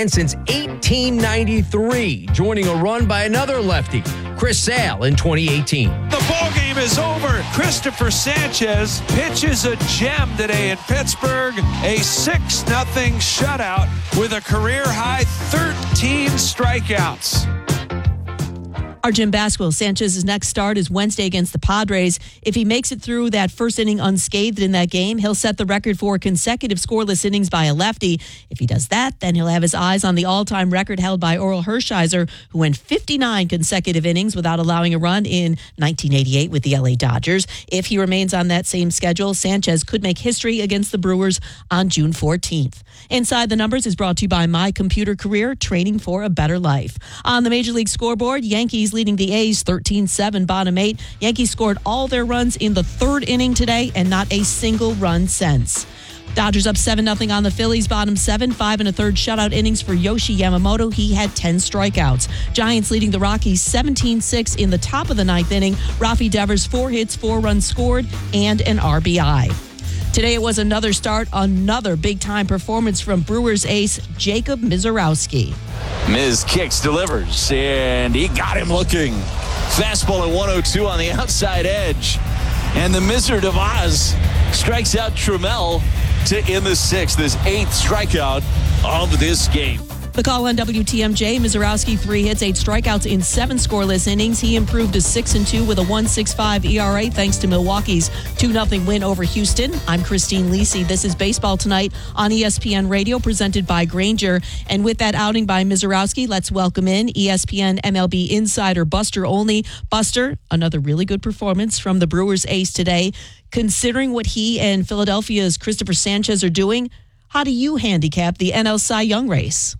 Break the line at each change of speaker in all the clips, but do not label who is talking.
Since 1893, joining a run by another lefty, Chris Sale, in 2018.
The ball game is over. Christopher Sanchez pitches a gem today in Pittsburgh. A 6-0 shutout with a career-high 13 strikeouts.
Our basketball. Sanchez's next start is Wednesday against the Padres. If he makes it through that first inning unscathed in that game, he'll set the record for consecutive scoreless innings by a lefty. If he does that, then he'll have his eyes on the all-time record held by Orel Hershiser, who went 59 consecutive innings without allowing a run in 1988 with the LA Dodgers. If he remains on that same schedule, Sanchez could make history against the Brewers on June 14th. Inside the Numbers is brought to you by My Computer Career, training for a better life. On the Major League scoreboard, Yankees leading the A's 13-7, bottom 8. Yankees scored all their runs in the third inning today and not a single run since. Dodgers up 7-0 on the Phillies, bottom 7, 5 1/3 shutout innings for Yoshi Yamamoto. He had 10 strikeouts. Giants leading the Rockies 17-6 in the top of the ninth inning. Rafi Devers, 4 hits, 4 runs scored, and an RBI. Today it was another big-time performance from Brewers ace Jacob Misiorowski.
Miz kicks, delivers, and he got him looking. Fastball at 102 on the outside edge. And the Mizzer of Oz strikes out Trammell to end the 6th, his 8th strikeout of this game.
The call on WTMJ, Misiorowski, 3 hits, 8 strikeouts in 7 scoreless innings. He improved to 6-2 with a 1.65 ERA thanks to Milwaukee's 2-0 win over Houston. I'm Christine Lisi. This is Baseball Tonight on ESPN Radio, presented by Grainger. And with that outing by Misiorowski, let's welcome in ESPN MLB insider Buster Olney. Buster, another really good performance from the Brewers ace today. Considering what he and Philadelphia's Christopher Sanchez are doing, how do you handicap the NL Cy Young race?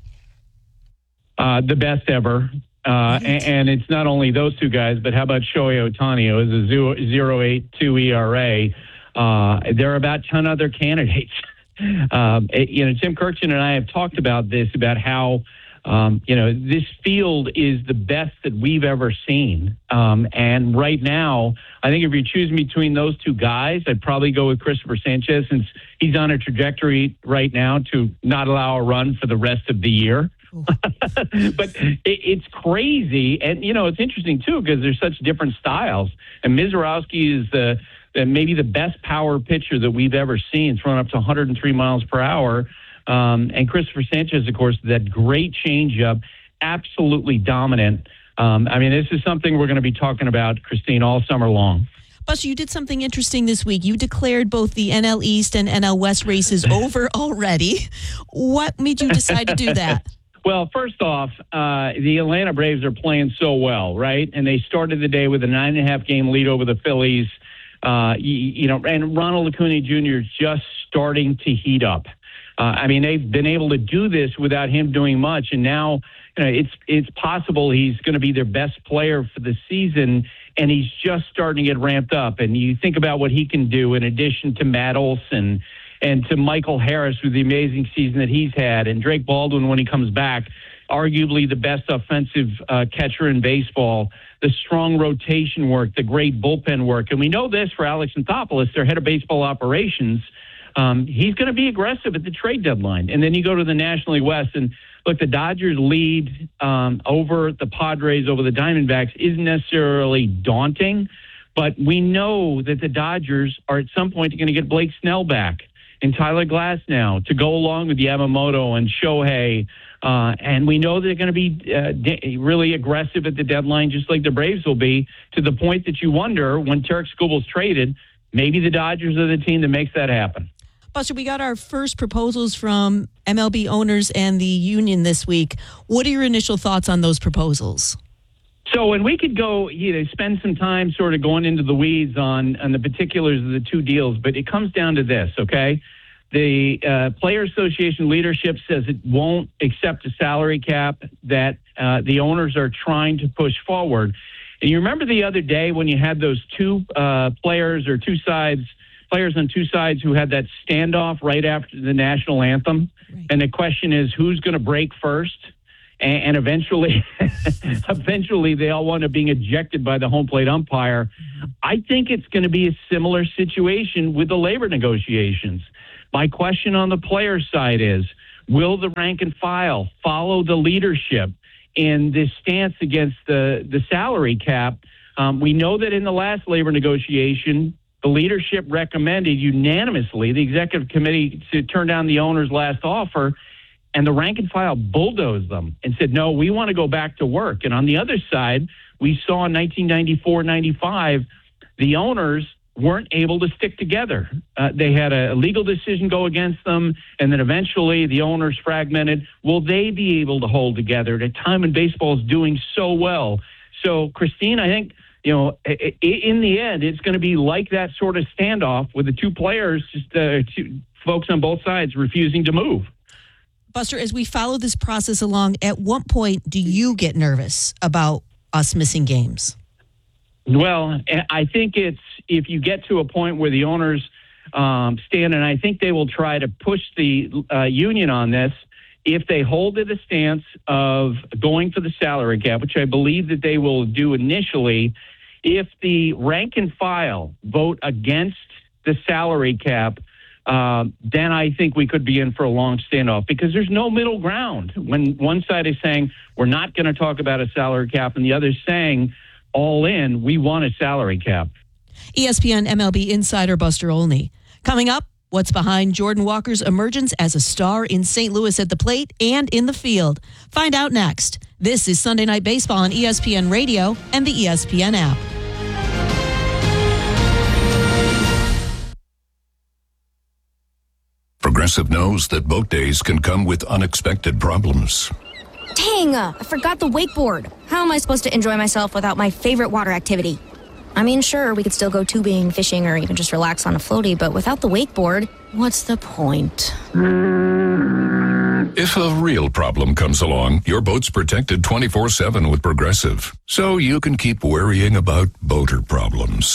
The best ever. And it's not only those two guys, but how about Shohei Ohtani? It was a 0.82 ERA. There are about 10 other candidates. Tim Kurkjian and I have talked about this, about how, this field is the best that we've ever seen. And right now, I think if you're choosing between those two guys, I'd probably go with Christopher Sanchez, since he's on a trajectory right now to not allow a run for the rest of the year. But it's crazy. And, it's interesting, too, because there's such different styles. And Misiorowski is maybe the best power pitcher that we've ever seen, throwing up to 103 miles per hour. And Christopher Sanchez, of course, that great changeup, absolutely dominant. This is something we're going to be talking about, Christine, all summer long.
Buster, you did something interesting this week. You declared both the NL East and NL West races over already. What made you decide to do that?
Well, first off, the Atlanta Braves are playing so well, right? And they started the day with a 9.5-game lead over the Phillies. And Ronald Acuna Jr. is just starting to heat up. They've been able to do this without him doing much, and now it's possible he's going to be their best player for the season, and he's just starting to get ramped up. And you think about what he can do in addition to Matt Olson and to Michael Harris with the amazing season that he's had, and Drake Baldwin when he comes back, arguably the best offensive catcher in baseball, the strong rotation work, the great bullpen work. And we know this for Alex Anthopoulos, their head of baseball operations. He's going to be aggressive at the trade deadline. And then you go to the National League West, and look, the Dodgers lead over the Padres, over the Diamondbacks, isn't necessarily daunting, but we know that the Dodgers are at some point going to get Blake Snell back and Tyler Glasnow to go along with Yamamoto and Shohei. And we know they're going to be really aggressive at the deadline, just like the Braves will be, to the point that you wonder, when Tarik Skubal's traded, maybe the Dodgers are the team that makes that happen.
Buster, we got our first proposals from MLB owners and the union this week. What are your initial thoughts on those proposals?
So, and we could go, spend some time sort of going into the weeds on the particulars of the two deals, but it comes down to this, okay? The Player Association leadership says it won't accept a salary cap that the owners are trying to push forward. And you remember the other day when you had those two players on two sides who had that standoff right after the national anthem? Right. And the question is, who's going to break first? And eventually they all wound up being ejected by the home plate umpire. I think it's going to be a similar situation with the labor negotiations. My question on the player side is, Will the rank and file follow the leadership in this stance against the salary cap? We know that in the last labor negotiation, the leadership recommended unanimously the executive committee to turn down the owner's last offer, and the rank and file bulldozed them and said, no, we want to go back to work. And on the other side, we saw in 1994-95, the owners weren't able to stick together. They had a legal decision go against them, and then eventually the owners fragmented. Will they be able to hold together at a time when baseball is doing so well? So, Christine, I think, in the end, it's going to be like that sort of standoff with the two players, just two folks on both sides refusing to move.
Buster, as we follow this process along, at what point do you get nervous about us missing games?
Well, I think it's if you get to a point where the owners stand, and I think they will try to push the union on this, if they hold to the stance of going for the salary cap, which I believe that they will do initially, if the rank and file vote against the salary cap, then I think we could be in for a long standoff because there's no middle ground. When one side is saying we're not going to talk about a salary cap and the other is saying all in, we want a salary cap.
ESPN MLB insider Buster Olney. Coming up, what's behind Jordan Walker's emergence as a star in St. Louis at the plate and in the field? Find out next. This is Sunday Night Baseball on ESPN Radio and the ESPN app.
Progressive knows that boat days can come with unexpected problems.
Dang, I forgot the wakeboard. How am I supposed to enjoy myself without my favorite water activity? I mean, sure, we could still go tubing, fishing, or even just relax on a floaty, but without the wakeboard, what's the point?
If a real problem comes along, your boat's protected 24/7 with Progressive, so you can keep worrying about boater problems.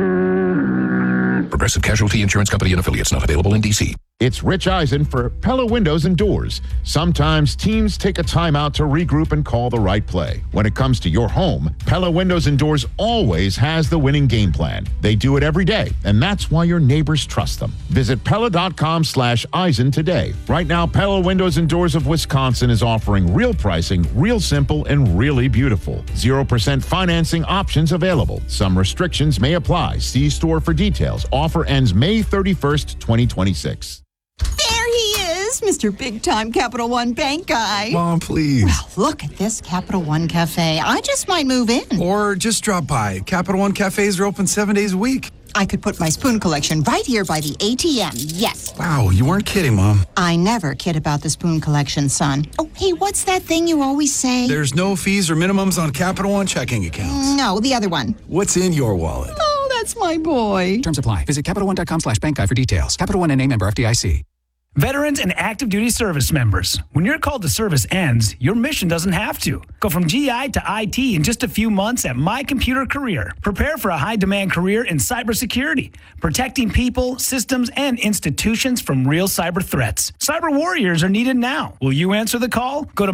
Progressive Casualty Insurance Company and Affiliates, not available in D.C.
It's Rich Eisen for Pella Windows and Doors. Sometimes teams take a timeout to regroup and call the right play. When it comes to your home, Pella Windows and Doors always has the winning game plan. They do it every day, and that's why your neighbors trust them. Visit Pella.com/Eisen today. Right now, Pella Windows and Doors of Wisconsin is offering real pricing, real simple, and really beautiful. 0% financing options available. Some restrictions may apply. See store for details. Offer ends May 31st, 2026.
There he is, Mr. Big Time Capital One Bank guy.
Mom, please.
Well, look at this Capital One Cafe. I just might move in.
Or just drop by. Capital One cafes are open 7 days a week.
I could put my spoon collection right here by the ATM. Yes.
Wow, you weren't kidding, Mom.
I never kid about the spoon collection, son. Oh, hey, what's that thing you always say?
There's no fees or minimums on Capital One checking accounts.
No, the other one.
What's in your wallet?
Oh, that's my boy.
Terms apply. Visit CapitalOne.com/bankguide for details. Capital One NA, member FDIC.
Veterans and active duty service members, when your call to service ends, your mission doesn't have to. Go from GI to IT in just a few months at My Computer Career. Prepare for a high-demand career in cybersecurity, protecting people, systems, and institutions from real cyber threats. Cyber warriors are needed now. Will you answer the call? Go to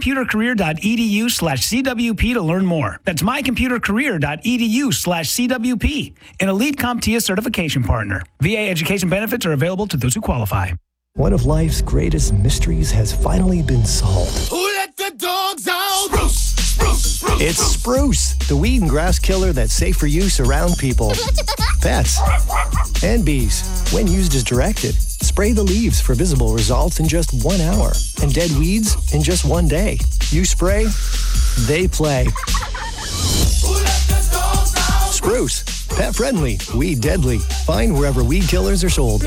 mycomputercareer.edu/CWP to learn more. That's mycomputercareer.edu/CWP, an elite CompTIA certification partner. VA education benefits are available to those who qualify.
One of life's greatest mysteries has finally been solved.
Who let the dogs out? Spruce, spruce, spruce.
It's Spruce, the weed and grass killer that's safe for use around people, pets, and bees. When used as directed, spray the leaves for visible results in just 1 hour and dead weeds in just 1 day. You spray, they play.
Who let the dogs out?
Spruce, pet friendly, weed deadly. Find wherever weed killers are sold.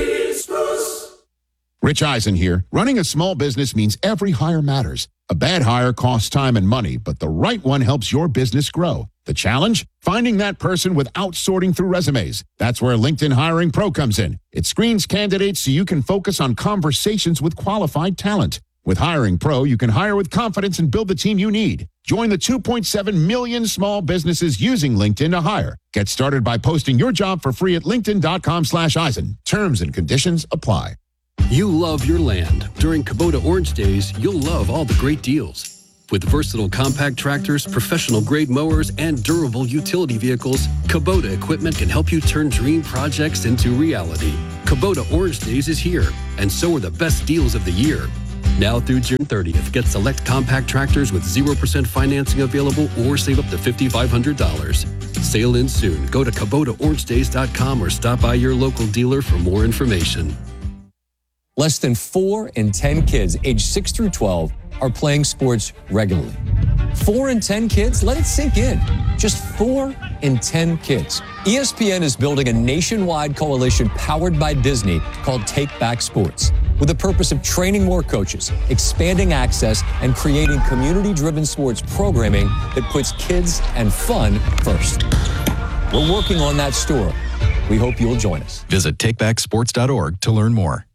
Rich Eisen here. Running a small business means every hire matters. A bad hire costs time and money, but the right one helps your business grow. The challenge? Finding that person without sorting through resumes. That's where LinkedIn Hiring Pro comes in. It screens candidates so you can focus on conversations with qualified talent. With Hiring Pro, you can hire with confidence and build the team you need. Join the 2.7 million small businesses using LinkedIn to hire. Get started by posting your job for free at linkedin.com/Eisen. Terms and conditions apply.
You love your land. During Kubota Orange Days, you'll love all the great deals. With versatile compact tractors, professional-grade mowers, and durable utility vehicles, Kubota equipment can help you turn dream projects into reality. Kubota Orange Days is here, and so are the best deals of the year. Now through June 30th, get select compact tractors with 0% financing available or save up to $5,500. Sale ends soon. Go to KubotaOrangeDays.com or stop by your local dealer for more information.
Less than 4 in 10 kids aged 6 through 12 are playing sports regularly. 4 in 10 kids? Let it sink in. Just 4 in 10 kids. ESPN is building a nationwide coalition powered by Disney called Take Back Sports, with the purpose of training more coaches, expanding access, and creating community-driven sports programming that puts kids and fun first. We're working on that story. We hope you'll join us.
Visit takebacksports.org to learn more.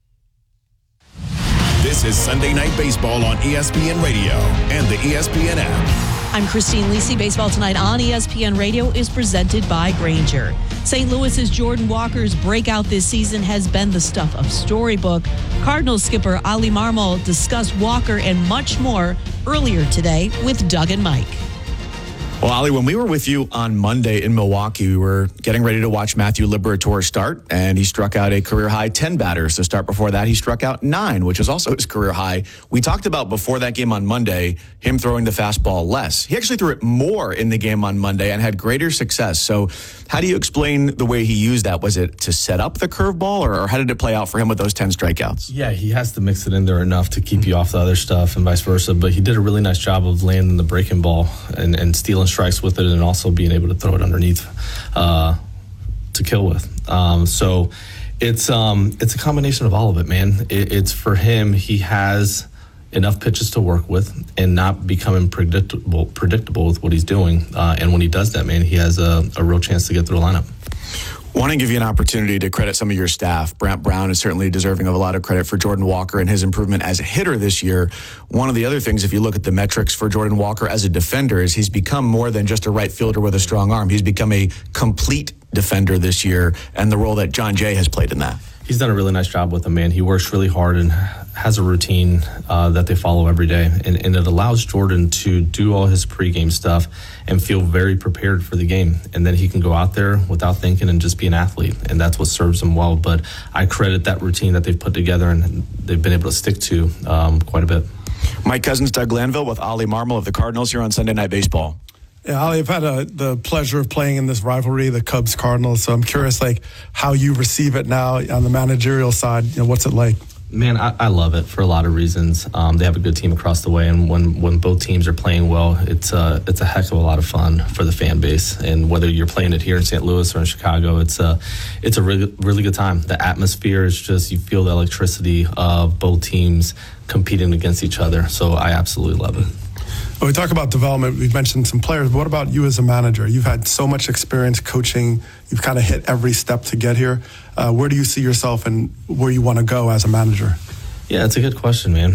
This is Sunday Night Baseball on ESPN Radio and the ESPN app.
I'm Christine Lisi. Baseball Tonight on ESPN Radio is presented by Grainger. St. Louis's Jordan Walker's breakout this season has been the stuff of storybook. Cardinals skipper Ali Marmol discussed Walker and much more earlier today with Doug and Mike.
Well, Ali, when we were with you on Monday in Milwaukee, we were getting ready to watch Matthew Liberatore start, and he struck out a career-high 10 batters. To start before that, he struck out 9, which is also his career high. We talked about before that game on Monday, him throwing the fastball less. He actually threw it more in the game on Monday and had greater success. So how do you explain the way he used that? Was it to set up the curveball, or how did it play out for him with those 10 strikeouts?
Yeah, he has to mix it in there enough to keep you off the other stuff and vice versa, but he did a really nice job of landing the breaking ball and stealing strikes with it, and also being able to throw it underneath to kill with. So it's a combination of all of it, man. It's for him, he has enough pitches to work with and not becoming predictable with what he's doing. And when he does that, man, he has a real chance to get through the lineup.
I want to give you an opportunity to credit some of your staff. Brant Brown is certainly deserving of a lot of credit for Jordan Walker and his improvement as a hitter this year. One of the other things, if you look at the metrics for Jordan Walker as a defender, is he's become more than just a right fielder with a strong arm. He's become a complete defender this year, and the role that John Jay has played in that.
He's done a really nice job with him, man. He works really hard and has a routine that they follow every day. And it allows Jordan to do all his pregame stuff and feel very prepared for the game. And then he can go out there without thinking and just be an athlete. And that's what serves him well. But I credit that routine that they've put together and they've been able to stick to quite a bit.
Mike Cousins, Doug Glanville with Ali Marmol of the Cardinals here on Sunday Night Baseball.
Yeah, Ali, I've had the pleasure of playing in this rivalry, the Cubs-Cardinals, so I'm curious, how you receive it now on the managerial side. What's it like?
Man, I love it for a lot of reasons. They have a good team across the way, and when both teams are playing well, it's a heck of a lot of fun for the fan base. And whether you're playing it here in St. Louis or in Chicago, it's a really, really good time. The atmosphere is just, you feel the electricity of both teams competing against each other. So I absolutely love it.
When we talk about development, we've mentioned some players, but what about you as a manager? You've had so much experience coaching. You've kind of hit every step to get here. Where do you see yourself and where you want to go as a manager?
Yeah, it's a good question, man.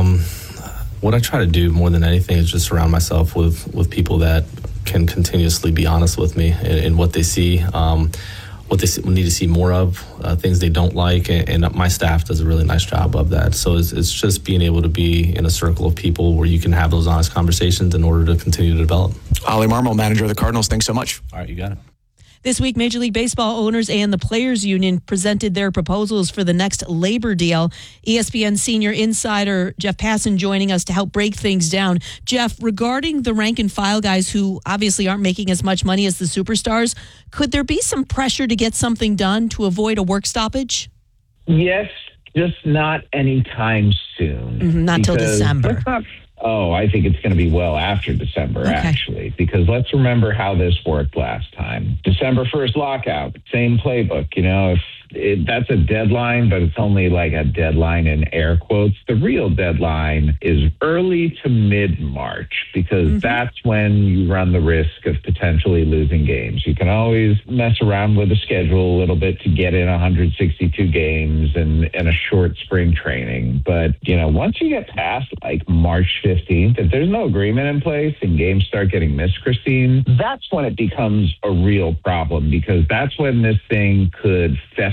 What I try to do more than anything is just surround myself with people that can continuously be honest with me in what they see, what they need to see more of, things they don't like, and my staff does a really nice job of that. So it's just being able to be in a circle of people where you can have those honest conversations in order to continue to develop.
Ali Marmol, manager of the Cardinals, thanks so much.
All right, you got it.
This week, Major League Baseball owners and the Players Union presented their proposals for the next labor deal. ESPN senior insider Jeff Passan joining us to help break things down. Jeff, regarding the rank and file guys who obviously aren't making as much money as the superstars, could there be some pressure to get something done to avoid a work stoppage?
Yes, just not anytime soon.
Not till December.
I think it's going to be well after December, actually, because let's remember how this worked last time. December 1st lockout, same playbook. That's a deadline, but it's only like a deadline in air quotes. The real deadline is early to mid-March, because that's when you run the risk of potentially losing games. You can always mess around with the schedule a little bit to get in 162 games and a short spring training. But, once you get past like March 15th, if there's no agreement in place and games start getting missed, Christine, that's when it becomes a real problem, because that's when this thing could fester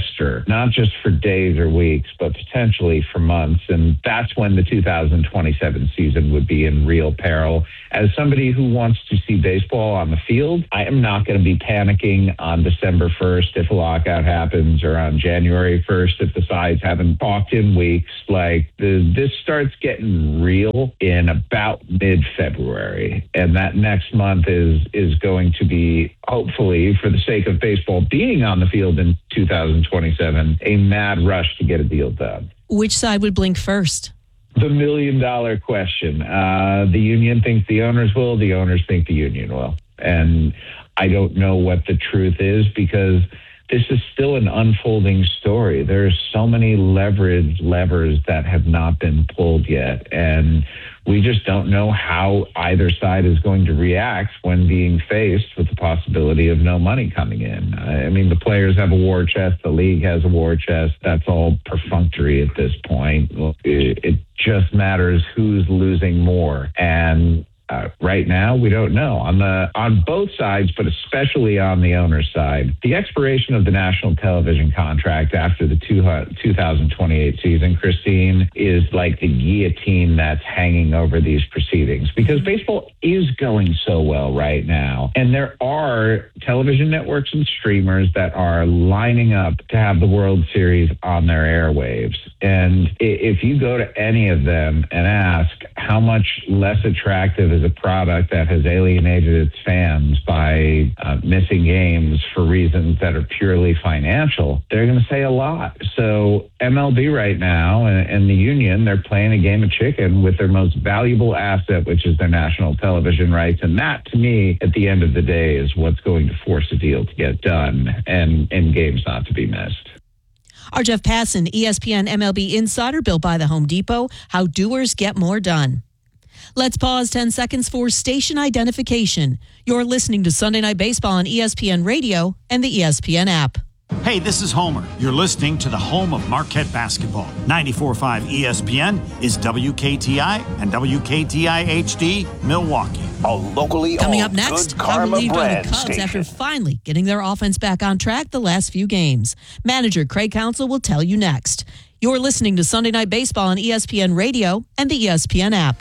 fester, not just for days or weeks, but potentially for months. And that's when the 2027 season would be in real peril. As somebody who wants to see baseball on the field, I am not going to be panicking on December 1st if a lockout happens, or on January 1st if the sides haven't talked in weeks. This starts getting real in about mid-February. And that next month is going to be, hopefully, for the sake of baseball being on the field in 2027, a mad rush to get a deal done.
Which side would blink first?
The million-dollar question. The union thinks the owners will. The owners think the union will. And I don't know what the truth is, because this is still an unfolding story. There's so many levers that have not been pulled yet. And we just don't know how either side is going to react when being faced with the possibility of no money coming in. I mean, the players have a war chest. The league has a war chest. That's all perfunctory at this point. It just matters who's losing more. And right now, we don't know. On both sides, but especially on the owner's side, the expiration of the national television contract after the 2028 season, Christine, is like the guillotine that's hanging over these proceedings, because baseball is going so well right now. And there are television networks and streamers that are lining up to have the World Series on their airwaves. And if you go to any of them and ask how much less attractive is a product that has alienated its fans by missing games for reasons that are purely financial, they're going to say a lot. So MLB right now and the union, they're playing a game of chicken with their most valuable asset, which is their national television rights. And that, to me, at the end of the day, is what's going to force a deal to get done and games not to be missed.
Our Jeff Passan, ESPN MLB insider, built by the Home Depot. How doers get more done. Let's pause 10 seconds for station identification. You're listening to Sunday Night Baseball on ESPN Radio and the ESPN app.
Hey, this is Homer. You're listening to the home of Marquette basketball. 94.5 ESPN is WKTI and WKTI HD Milwaukee.
A locally
Coming
owned
up next,
Good
how
Karma
relieved are the
brand
Cubs
station.
after finally getting their offense back on track the last few games. Manager Craig Counsell will tell you next. You're listening to Sunday Night Baseball on ESPN Radio and the ESPN app.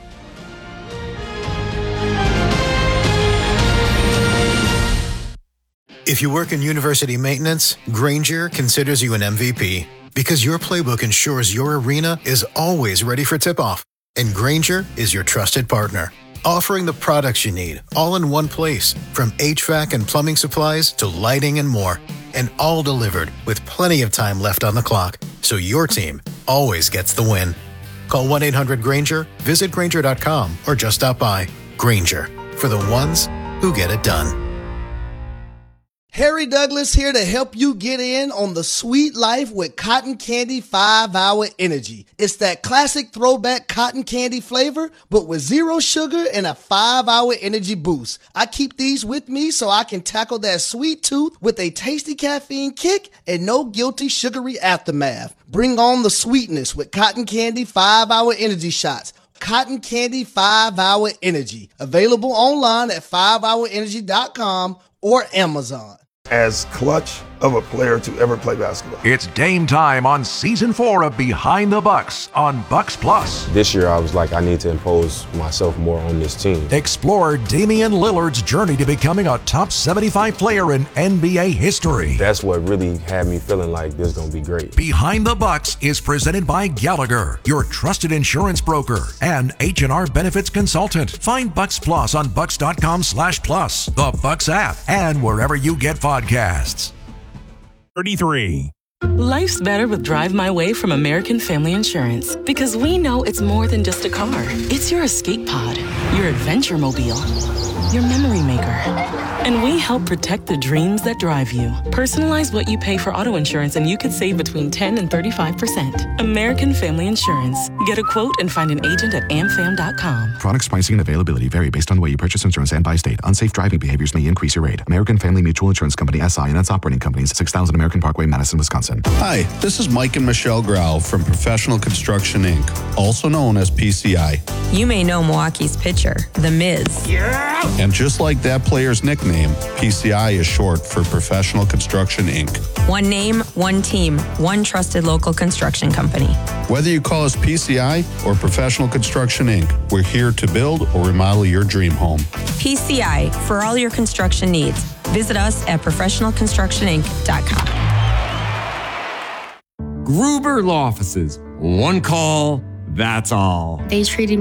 If you work in university maintenance, Grainger considers you an MVP because your playbook ensures your arena is always ready for tip-off. And Grainger is your trusted partner, offering the products you need all in one place, from HVAC and plumbing supplies to lighting and more, and all delivered with plenty of time left on the clock, so your team always gets the win. Call 1-800-GRAINGER, visit Grainger.com, or just stop by. Grainger, for the ones who get it done.
Harry Douglas here to help you get in on the sweet life with Cotton Candy 5-Hour Energy. It's that classic throwback cotton candy flavor, but with zero sugar and a 5-hour energy boost. I keep these with me so I can tackle that sweet tooth with a tasty caffeine kick and no guilty sugary aftermath. Bring on the sweetness with Cotton Candy 5-Hour Energy Shots. Cotton Candy 5-Hour Energy. Available online at 5hourenergy.com or Amazon.
As clutch of a player to ever play basketball.
It's game time on Season 4 of Behind the Bucks on Bucks Plus.
This year, I was like, I need to impose myself more on this team.
Explore Damian Lillard's journey to becoming a top 75 player in NBA history.
That's what really had me feeling like this is going to be great.
Behind the Bucks is presented by Gallagher, your trusted insurance broker and H&R benefits consultant. Find Bucks Plus on bucks.com/plus, the Bucks app, and wherever you get podcasts.
33. Life's better with Drive My Way from American Family Insurance, because we know it's more than just a car. It's your escape pod, your adventure mobile, your memory maker. And we help protect the dreams that drive you. Personalize what you pay for auto insurance and you could save between 10 and 35%. American Family Insurance. Get a quote and find an agent at amfam.com.
Products, pricing, and availability vary based on the way you purchase insurance and by state. Unsafe driving behaviors may increase your rate. American Family Mutual Insurance Company, SI, and its operating companies, 6000 American Parkway, Madison, Wisconsin.
Hi, this is Mike and Michelle Grau from Professional Construction, Inc., also known as PCI.
You may know Milwaukee's pitcher, The Miz.
Yeah! And just like that player's nickname, PCI is short for Professional Construction, Inc.
One name, one team, one trusted local construction company.
Whether you call us PCI or Professional Construction Inc., we're here to build or remodel your dream home.
PCI, for all your construction needs. Visit us at professionalconstructioninc.com.
Gruber Law Offices. One call, that's all.
They treated